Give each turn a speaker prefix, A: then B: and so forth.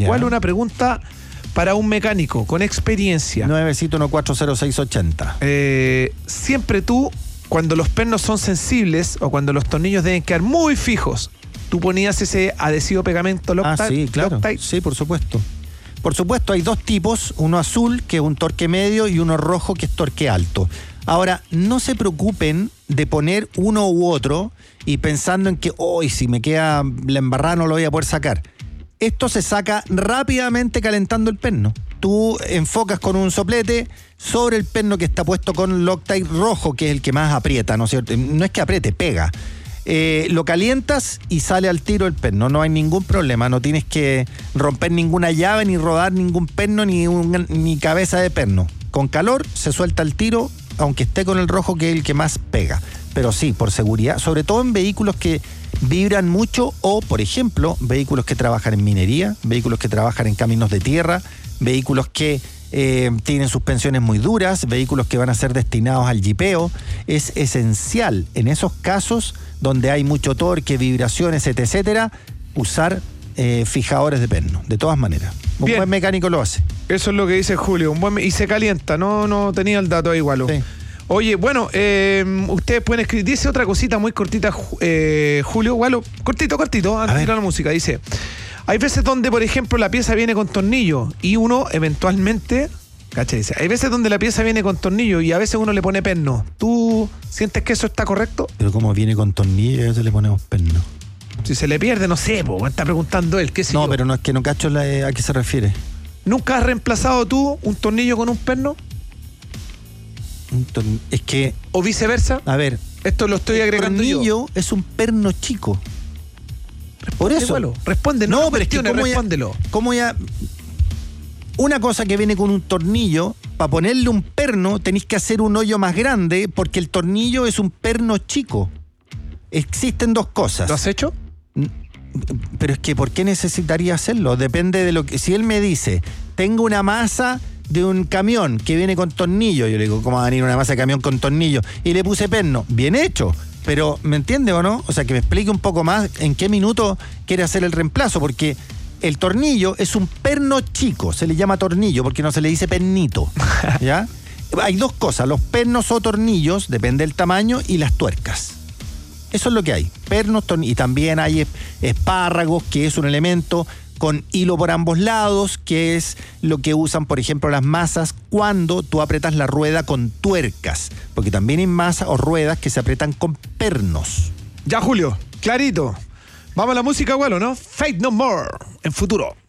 A: Ya.
B: ¿Cuál es una pregunta para un mecánico con experiencia?
A: 971-40680.
B: Siempre tú, cuando los pernos son sensibles o cuando los tornillos deben quedar muy fijos, tú ponías ese adhesivo pegamento Loctite.
A: Sí, claro.
B: Loctite.
A: Sí, por supuesto. Por supuesto, hay dos tipos, uno azul, que es un torque medio, y uno rojo, que es torque alto. Ahora, no se preocupen de poner uno u otro y pensando en que, hoy si me queda la embarrada no lo voy a poder sacar. Esto se saca rápidamente calentando el perno. Tú enfocas con un soplete sobre el perno que está puesto con Loctite rojo, que es el que más aprieta, ¿no es cierto? No es que apriete, pega. Lo calientas y sale al tiro el perno, no hay ningún problema, no tienes que romper ninguna llave, ni rodar ningún perno, ni cabeza de perno. Con calor se suelta el tiro, aunque esté con el rojo, que es el que más pega. Pero sí, por seguridad, sobre todo en vehículos que vibran mucho o, por ejemplo, vehículos que trabajan en minería, vehículos que trabajan en caminos de tierra, vehículos que tienen suspensiones muy duras, vehículos que van a ser destinados al jipeo. Es esencial en esos casos donde hay mucho torque, vibraciones, etcétera, usar fijadores de perno, de todas maneras. Un
B: Bien.
A: buen mecánico lo hace.
B: Eso es lo que dice Julio. Y se calienta, no tenía el dato ahí, Gualo.
A: Sí.
B: Oye, bueno, ustedes pueden escribir. Dice otra cosita muy cortita, Julio. Gualo, cortito, antes de ir a la música. Dice: hay veces donde, por ejemplo, la pieza viene con tornillo y uno eventualmente... ¿Cachai? Dice, hay veces donde la pieza viene con tornillo y a veces uno le pone perno. ¿Tú sientes que eso está correcto?
A: Pero como viene con tornillo, a veces le ponemos perno.
B: Si se le pierde, no sé, está preguntando él, qué sé yo.
A: No, pero no es que no cacho a qué se refiere.
B: ¿Nunca has reemplazado tú un tornillo con un perno?
A: Es que,
B: ¿O viceversa?
A: a ver,
B: Esto lo estoy agregando
A: el
B: yo.
A: tornillo es un perno chico. Por eso.
B: Gualo, responde, no,
A: pero es que
B: respóndelo.
A: ¿cómo ya? Una cosa que viene con un tornillo, para ponerle un perno tenéis que hacer un hoyo más grande porque el tornillo es un perno chico. Existen dos cosas.
B: ¿Lo has hecho?
A: Pero es que, ¿por qué necesitaría hacerlo? Depende de lo que... Si él me dice, tengo una masa de un camión que viene con tornillo, yo le digo, ¿cómo va a venir una masa de camión con tornillo? Y le puse perno. Bien hecho. Pero, ¿me entiende o no? O sea, que me explique un poco más en qué minuto quiere hacer el reemplazo, porque el tornillo es un perno chico, se le llama tornillo porque no se le dice pernito, ¿ya? Hay dos cosas, los pernos o tornillos, depende del tamaño, y las tuercas. Eso es lo que hay, pernos, y también hay espárragos, que es un elemento con hilo por ambos lados, que es lo que usan, por ejemplo, las masas cuando tú apretas la rueda con tuercas, porque también hay masas o ruedas que se apretan con pernos.
B: Ya, Julio, clarito. Vamos a la música, Gualo, ¿no? Faith No More, en Futuro.